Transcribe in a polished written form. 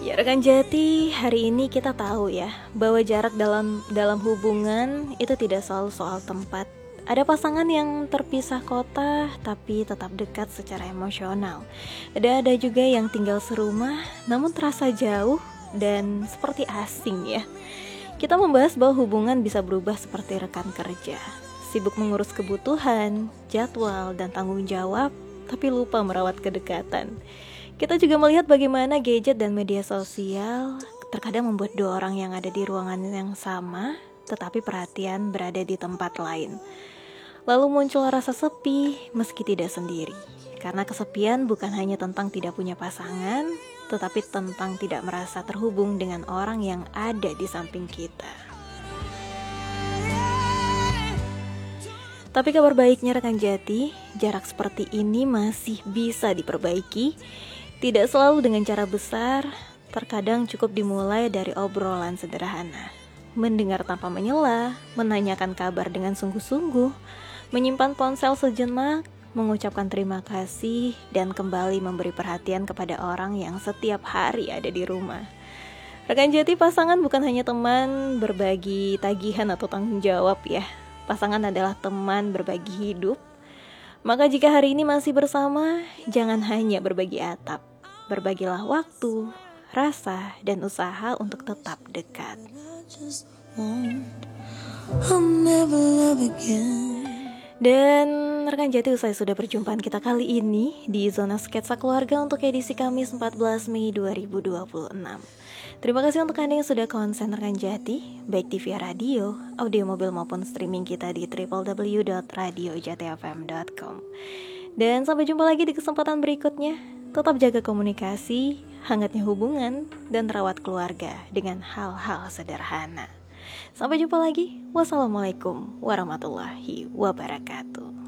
Ya rekan Jati, hari ini kita tahu ya bahwa jarak dalam hubungan itu tidak selalu soal tempat. Ada pasangan yang terpisah kota tapi tetap dekat secara emosional. Ada juga yang tinggal serumah namun terasa jauh dan seperti asing ya. Kita membahas bahwa hubungan bisa berubah seperti rekan kerja. Sibuk mengurus kebutuhan, jadwal, dan tanggung jawab, tapi lupa merawat kedekatan. Kita juga melihat bagaimana gadget dan media sosial terkadang membuat dua orang yang ada di ruangan yang sama, tetapi perhatian berada di tempat lain. Lalu muncul rasa sepi meski tidak sendiri. Karena kesepian bukan hanya tentang tidak punya pasangan, tetapi tentang tidak merasa terhubung dengan orang yang ada di samping kita. Tapi kabar baiknya rekan Jati, jarak seperti ini masih bisa diperbaiki. Tidak selalu dengan cara besar, terkadang cukup dimulai dari obrolan sederhana. Mendengar tanpa menyela, menanyakan kabar dengan sungguh-sungguh, menyimpan ponsel sejenak, mengucapkan terima kasih, dan kembali memberi perhatian kepada orang yang setiap hari ada di rumah. Rekan Jati, pasangan bukan hanya teman berbagi tagihan atau tanggung jawab ya. Pasangan adalah teman berbagi hidup. Maka jika hari ini masih bersama, jangan hanya berbagi atap. Berbagilah waktu, rasa, dan usaha untuk tetap dekat. Dan rekan Jati, usai sudah perjumpaan kita kali ini di Zona Sketsa Keluarga untuk edisi Kamis 14 Mei 2026. Terima kasih untuk Anda yang sudah konsen rekan Jati, baik di via radio, audio mobil maupun streaming kita di www.radiojatifm.com. Dan sampai jumpa lagi di kesempatan berikutnya. Tetap jaga komunikasi, hangatnya hubungan, dan rawat keluarga dengan hal-hal sederhana. Sampai jumpa lagi. Wassalamualaikum warahmatullahi wabarakatuh.